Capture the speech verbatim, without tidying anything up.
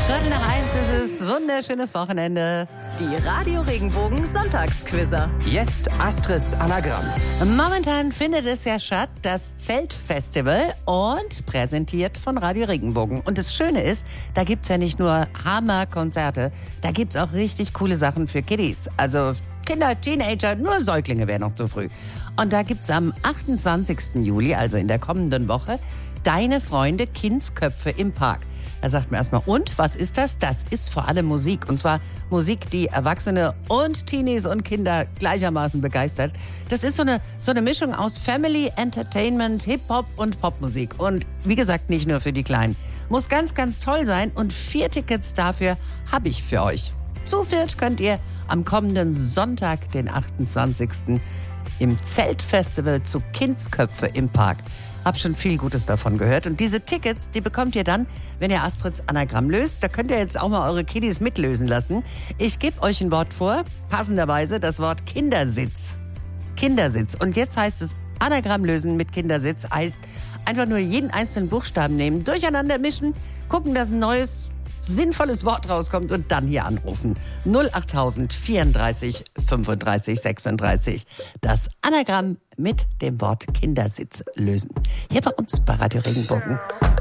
Viertel nach eins ist es, wunderschönes Wochenende. Die Radio Regenbogen Sonntagsquizzer. Jetzt Astrids Anagramm. Momentan findet es ja statt, das Zeltfestival, und präsentiert von Radio Regenbogen. Und das Schöne ist, da gibt's ja nicht nur Hammerkonzerte, da gibt's auch richtig coole Sachen für Kiddies. Also Kinder, Teenager, nur Säuglinge wäre noch zu früh. Und da gibt's am achtundzwanzigsten Juli, also in der kommenden Woche, Deine Freunde Kindsköpfe im Park. Da sagt man erstmal, und was ist das? Das ist vor allem Musik. Und zwar Musik, die Erwachsene und Teenies und Kinder gleichermaßen begeistert. Das ist so eine, so eine Mischung aus Family, Entertainment, Hip-Hop und Popmusik. Und wie gesagt, nicht nur für die Kleinen. Muss ganz, ganz toll sein. Und vier Tickets dafür habe ich für euch. Zu viert könnt ihr am kommenden Sonntag, den achtundzwanzigsten im Zeltfestival zu Kindsköpfe im Park. Hab schon viel Gutes davon gehört. Und diese Tickets, die bekommt ihr dann, wenn ihr Astrids Anagramm löst. Da könnt ihr jetzt auch mal eure Kiddies mitlösen lassen. Ich gebe euch ein Wort vor, passenderweise das Wort Kindersitz. Kindersitz. Und jetzt heißt es, Anagramm lösen mit Kindersitz heißt einfach nur jeden einzelnen Buchstaben nehmen, durcheinander mischen, gucken, dass ein neues, sinnvolles Wort rauskommt und dann hier anrufen. null achttausend vierunddreißig fünfunddreißig sechsunddreißig. Das Anagramm mit dem Wort Kindersitz lösen. Hier bei uns bei Radio Regenbogen.